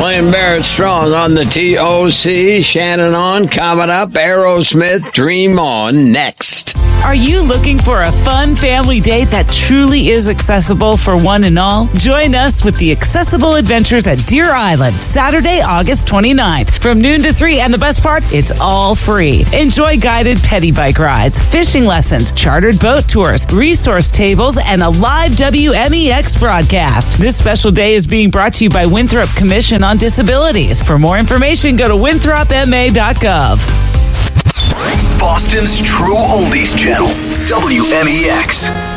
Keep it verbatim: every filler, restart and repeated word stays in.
Playing Barrett Strong on the T O C. Shannon on, coming up. Aerosmith, Dream On, next. Are you looking for a fun family date that truly is accessible for one and all? Join us with the Accessible Adventures at Deer Island, Saturday, August twenty-ninth, from noon to three. And the best part, it's all free. Enjoy guided peddy bike rides, fishing lessons, chartered boat tours, resource tables, and a live W M E X broadcast. This special day is being brought to you by Winthrop Commission on Disabilities. For more information, go to winthrop m a dot gov. Boston's True Oldies Channel, W M E X.